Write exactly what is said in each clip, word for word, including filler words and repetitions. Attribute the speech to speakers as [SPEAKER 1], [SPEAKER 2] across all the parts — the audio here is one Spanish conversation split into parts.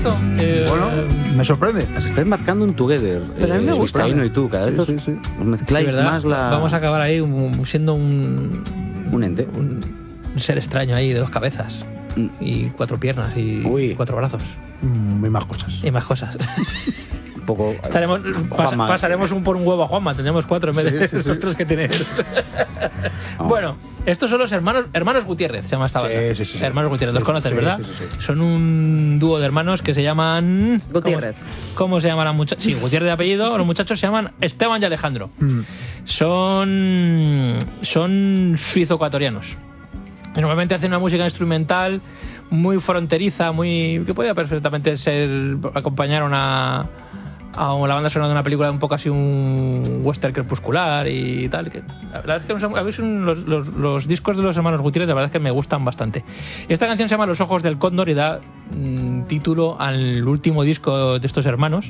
[SPEAKER 1] esto? Eh,
[SPEAKER 2] Bueno, me sorprende.
[SPEAKER 3] Os estáis marcando un together.
[SPEAKER 4] Pues a mí me
[SPEAKER 3] eh,
[SPEAKER 4] gusta.
[SPEAKER 3] Vizcaíno y tú, cada vez
[SPEAKER 2] Sí,
[SPEAKER 3] os,
[SPEAKER 2] sí, sí.
[SPEAKER 3] os mezcláis
[SPEAKER 1] sí, ¿verdad?
[SPEAKER 3] más la...
[SPEAKER 1] Vamos a acabar ahí un- siendo un,
[SPEAKER 3] Un ente.
[SPEAKER 1] un, un ser extraño ahí de dos cabezas
[SPEAKER 3] Mm.
[SPEAKER 1] y cuatro piernas y
[SPEAKER 3] Uy.
[SPEAKER 1] cuatro brazos
[SPEAKER 2] Mm, hay más cosas.
[SPEAKER 1] y más cosas.
[SPEAKER 3] Un poco...
[SPEAKER 1] Estaremos, pas-
[SPEAKER 3] Juanma.
[SPEAKER 1] pasaremos un por un huevo a Juanma, tendremos cuatro en vez
[SPEAKER 2] Sí,
[SPEAKER 1] de
[SPEAKER 2] sí, sí.
[SPEAKER 1] los tres que tiene él. Bueno, estos son los hermanos hermanos Gutiérrez, se llama esta
[SPEAKER 2] Sí,
[SPEAKER 1] banda.
[SPEAKER 2] sí, sí, sí.
[SPEAKER 1] Hermanos Gutiérrez,
[SPEAKER 2] Sí,
[SPEAKER 1] los conoces,
[SPEAKER 2] sí,
[SPEAKER 1] ¿verdad?
[SPEAKER 2] sí, sí, sí.
[SPEAKER 1] Son un dúo de hermanos que se llaman...
[SPEAKER 4] Gutiérrez.
[SPEAKER 1] ¿Cómo, cómo se llaman los muchachos? Sí, Gutiérrez de apellido. Los muchachos se llaman Esteban y Alejandro.
[SPEAKER 2] Mm.
[SPEAKER 1] Son, son suizo-ecuatorianos. Normalmente hacen una música instrumental muy fronteriza, muy que podría perfectamente ser acompañar a una a la banda sonora de una película un poco así un western crepuscular y tal. Que, la verdad es que a mí son los, los, los discos de los hermanos Gutiérrez, la verdad es que me gustan bastante. Esta canción se llama Los ojos del cóndor y da mm, título al último disco de estos hermanos.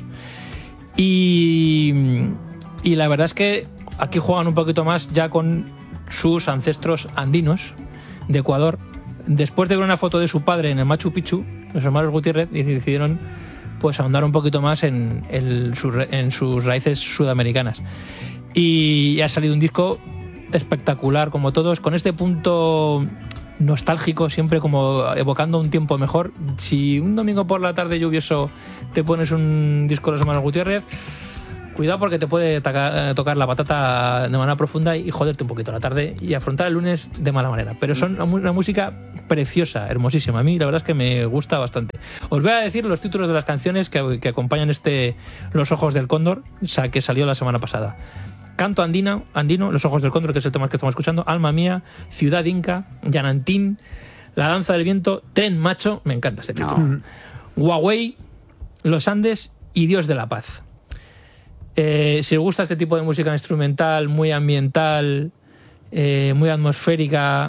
[SPEAKER 1] Y, y la verdad es que aquí juegan un poquito más ya con sus ancestros andinos de Ecuador. Después de ver una foto de su padre en el Machu Picchu, los hermanos Gutiérrez decidieron pues ahondar un poquito más en, el, sus, en sus raíces sudamericanas. Y ha salido un disco espectacular, como todos, con este punto nostálgico, siempre como evocando un tiempo mejor. Si un domingo por la tarde lluvioso te pones un disco de los hermanos Gutiérrez, cuidado porque te puede taca, tocar la patata de manera profunda y joderte un poquito la tarde y afrontar el lunes de mala manera. Pero son una música preciosa, hermosísima. A mí la verdad es que me gusta bastante. Os voy a decir los títulos de las canciones que, que acompañan este Los ojos del cóndor, que salió la semana pasada. Canto andino, andino, Los ojos del cóndor, que es el tema que estamos escuchando, Alma mía, Ciudad Inca, Yanantín, La danza del viento, Tren macho, me encanta este título.
[SPEAKER 3] No.
[SPEAKER 1] Huawei, Los Andes y Dios de la paz. Eh, si os gusta este tipo de música instrumental, muy ambiental, eh, muy atmosférica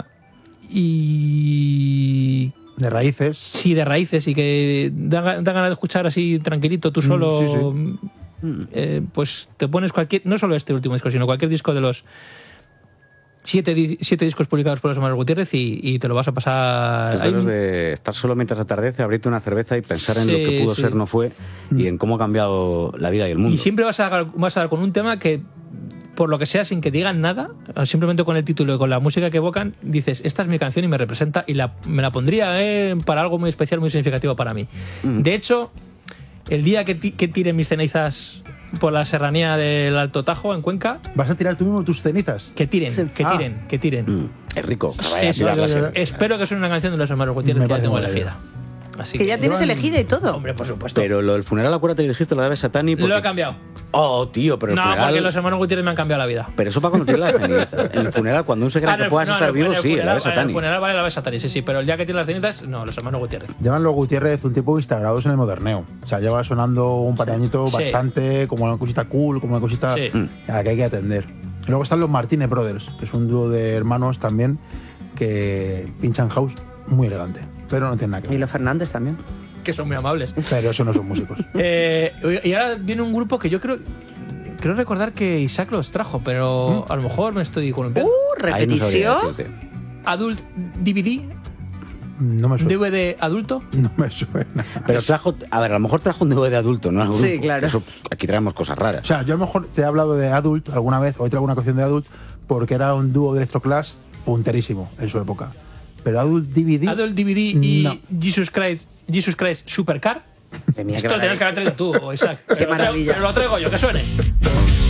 [SPEAKER 1] y...
[SPEAKER 2] De raíces.
[SPEAKER 1] Sí, de raíces y que da, da ganas de escuchar así tranquilito, tú solo...
[SPEAKER 2] sí, sí.
[SPEAKER 1] Eh, pues te pones cualquier... No solo este último disco, sino cualquier disco de los siete, di- siete discos publicados por los hermanos Gutiérrez y, y te lo vas a pasar...
[SPEAKER 3] Es de
[SPEAKER 1] Hay
[SPEAKER 3] los
[SPEAKER 1] un-
[SPEAKER 3] de estar solo mientras atardece, abrirte una cerveza y pensar en
[SPEAKER 1] Sí,
[SPEAKER 3] lo que pudo
[SPEAKER 1] sí.
[SPEAKER 3] ser, no fue, y en cómo ha cambiado la vida y el mundo.
[SPEAKER 1] Y siempre vas a, dar, vas a dar con un tema que, por lo que sea, sin que digan nada, simplemente con el título y con la música que evocan, dices, esta es mi canción y me representa y la, me la pondría eh, para algo muy especial, muy significativo para mí.
[SPEAKER 3] Mm.
[SPEAKER 1] De hecho, el día que, ti- que tire mis cenizas por la serranía del Alto Tajo, en Cuenca,
[SPEAKER 2] ¿Vas a tirar tú mismo tus cenizas?
[SPEAKER 1] que tiren,
[SPEAKER 4] Sí.
[SPEAKER 1] que
[SPEAKER 2] Ah.
[SPEAKER 1] tiren, que tiren.
[SPEAKER 3] Mm, es rico. que vaya a
[SPEAKER 1] Es-
[SPEAKER 3] tirarla
[SPEAKER 2] ya, ya, ya.
[SPEAKER 3] siempre.
[SPEAKER 1] Espero que suene una canción de los hermanos Gutiérrez
[SPEAKER 2] Me
[SPEAKER 1] que ya
[SPEAKER 2] parece
[SPEAKER 1] tengo
[SPEAKER 2] buena
[SPEAKER 1] elegida. Así
[SPEAKER 4] Que ya tienes
[SPEAKER 2] Llevan-
[SPEAKER 4] elegida y todo.
[SPEAKER 1] Hombre, por supuesto.
[SPEAKER 3] Pero lo del funeral, acuérdate que dijiste lo de Ave Satani. Porque...
[SPEAKER 1] Lo he cambiado.
[SPEAKER 3] Oh, tío, pero el
[SPEAKER 1] No,
[SPEAKER 3] funeral...
[SPEAKER 1] porque los hermanos Gutiérrez me han cambiado la vida.
[SPEAKER 3] Pero eso para cuando tienes las cenizas. En el funeral, cuando uno se cree
[SPEAKER 1] Ah, en
[SPEAKER 3] que
[SPEAKER 1] el-
[SPEAKER 3] puedas
[SPEAKER 1] no,
[SPEAKER 3] estar
[SPEAKER 1] en el-
[SPEAKER 3] vivo,
[SPEAKER 1] en el
[SPEAKER 3] sí, el
[SPEAKER 1] funeral-
[SPEAKER 3] Ave
[SPEAKER 1] En el
[SPEAKER 3] Satani.
[SPEAKER 1] funeral vale la Ave Satani, sí, sí, pero el día que tiene las cenizas, no, los hermanos Gutiérrez.
[SPEAKER 2] Llevan los Gutiérrez un tiempo instalados en el moderneo. O sea, lleva sonando un par de añitos
[SPEAKER 1] Sí.
[SPEAKER 2] bastante, como una cosita cool, como una cosita
[SPEAKER 1] Sí.
[SPEAKER 2] a la que hay que atender. Y luego están los Martínez Brothers, que es un dúo de hermanos también que pinchan house muy elegante. Pero no tiene nada que ver.
[SPEAKER 4] Milo Fernández también.
[SPEAKER 1] Que son muy amables.
[SPEAKER 2] Pero eso no son músicos.
[SPEAKER 1] Eh, y ahora viene un grupo que yo creo. Creo recordar que Isaac los trajo, pero a lo mejor me estoy columpiando.
[SPEAKER 4] Uh,
[SPEAKER 3] Ahí no sabría
[SPEAKER 4] repetición.
[SPEAKER 3] decirte.
[SPEAKER 1] Adult D V D,
[SPEAKER 2] No me suena.
[SPEAKER 1] D V D adulto.
[SPEAKER 2] No me suena.
[SPEAKER 3] Pero trajo... A ver, a lo mejor trajo un D V D de adulto, ¿no? Al grupo.
[SPEAKER 4] Sí, claro.
[SPEAKER 3] Eso, aquí traemos cosas raras.
[SPEAKER 2] O sea, yo a lo mejor te he hablado de Adult alguna vez, o he traído una canción de Adult, porque era un dúo de Electroclash punterísimo en su época. Pero Adult D V D.
[SPEAKER 1] Adult D V D y
[SPEAKER 2] No.
[SPEAKER 1] Jesus Christ, Jesus Christ Supercar.
[SPEAKER 4] Madre mía, qué
[SPEAKER 1] Esto lo tenías que haber traído tú, Isaac. Pero lo traigo-
[SPEAKER 4] maravilla.
[SPEAKER 1] Pero lo traigo yo, que suene.